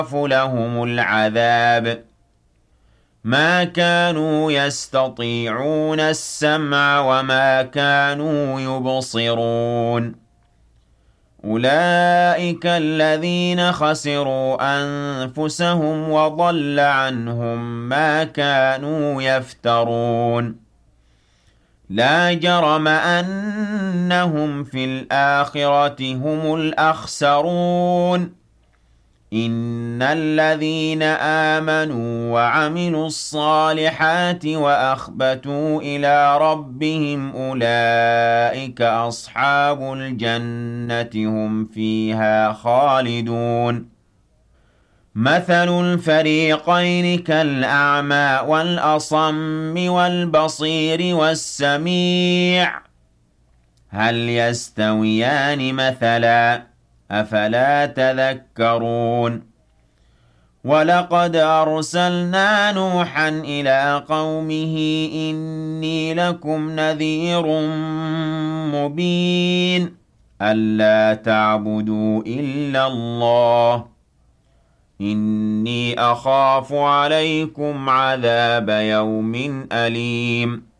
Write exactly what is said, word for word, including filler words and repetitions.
لهم العذاب ما كانوا يستطيعون السمع وما كانوا يبصرون أولئك الذين خسروا أنفسهم وضل عنهم ما كانوا يفترون لا جرم أنهم في الآخرة هم الأخسرون إن الذين آمنوا وعملوا الصالحات وأخبتوا إلى ربهم أولئك أصحاب الجنة هم فيها خالدون مثل الفريقين كالأعمى والأصم والبصير والسميع هل يستويان مثلا أفلا تذكرون ولقد أرسلنا نوحا إلى قومه إني لكم نذير مبين ألا تعبدوا إلا الله إني أخاف عليكم عذاب يوم أليم